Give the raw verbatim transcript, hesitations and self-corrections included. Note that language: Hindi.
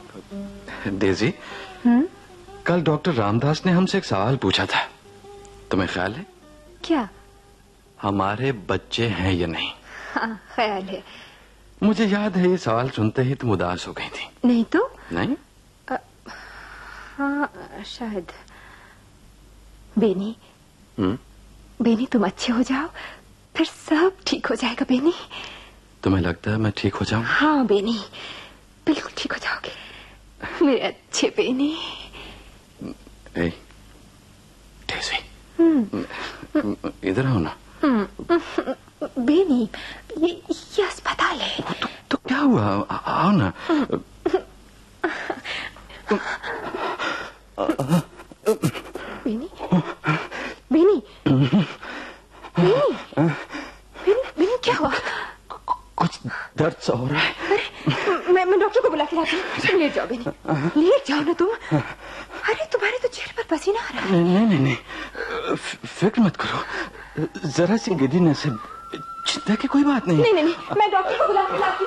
डेजी, हम्म? कल डॉक्टर रामदास ने हमसे एक सवाल पूछा था, तुम्हें ख्याल है? क्या? हमारे बच्चे हैं या नहीं? हाँ, ख्याल है। मुझे याद है ये सवाल सुनते ही तुम उदास हो गई थी। नहीं तो? नहीं? आ, हाँ शायद। बेनी, हम्म? बेनी तुम अच्छे हो जाओ, फिर सब ठीक हो जाएगा बेनी। तुम्हें लगता है मैं ठीक हो जाऊं? हाँ बेनी, बिल्कुल ठीक हो जाओगे मेरे अच्छे बेनी। ए, डेजी, हम्म, इधर आओ ना। बेनी, ये, ये अस्पताल है। तो, तो क्या हुआ? आ, आओ ना। बेनी, बेनी, बेनी, बेनी, बेनी क्या हुआ? कुछ दर्द सा हो रहा है। अरे मैं मैं डॉक्टर को बुला के लाती हूँ। तुम लेट जाओ बेनी, लेट जाओ ना तुम। अरे तुम्हारे तो चेहरे पर पसीना आ रहा है। नहीं नहीं नहीं, फिक्र मत करो, जरा सी गिरीने से चिंता की कोई बात नहीं। नहीं नहीं नहीं, मैं डॉक्टर को बुला के लाती हूँ।